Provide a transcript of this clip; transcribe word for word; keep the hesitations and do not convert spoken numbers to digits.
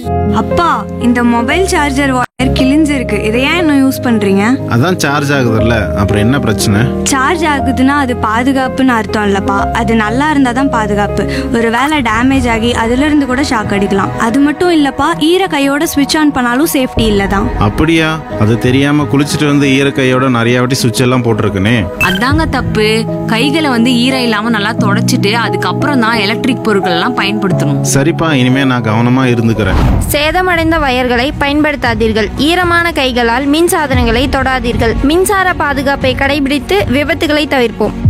அப்பா, இந்த mobile charger wire கிழிஞ்சிருக்கு. இதை ஏன் இன்னும் யூஸ் பண்றீங்க? அதான் சார்ஜ் ஆகுதுல்ல, அப்புறம் என்ன பிரச்சனை? சார்ஜ் ஆகுதுன்னா அது பாதுகாப்புன்னு அர்த்தம் இல்லப்பா. அது நல்லா இருந்தா தான் பாதுகாப்பு. ஒருவேளை டேமேஜ் ஆகி அதுல இருந்து கூட ஷாக் அடிக்கலாம். அது மட்டும் இல்லப்பா, ஈர கையோட ஸ்விட்ச் ஆன் பண்ணாலும் சேஃப்டி இல்லதான். அப்படியா? அது தெரியாம குளிச்சுட்டு வந்து ஈரக்கையோட நிறைய வாட்டி சுவிட்ச் எல்லாம் போட்டிருக்கனே. அதாங்க தப்பு. கைகளை வந்து ஈரம் இல்லாம நல்லா தொடச்சிட்டு அதுக்கப்புறம் தான் எலக்ட்ரிக் பொருட்கள் எல்லாம் பயன்படுத்தணும். சரிப்பா, இனிமே நான் கவனமா இருந்துக்கிறேன். சேதமடைந்த வயர்களை பயன்படுத்தாதீர்கள். ஈரமான கைகளால் மின் சாதனங்களை தொடாதீர்கள். மின்சார பாதுகாப்பை கடைபிடித்து விபத்துகளை தவிர்ப்போம்.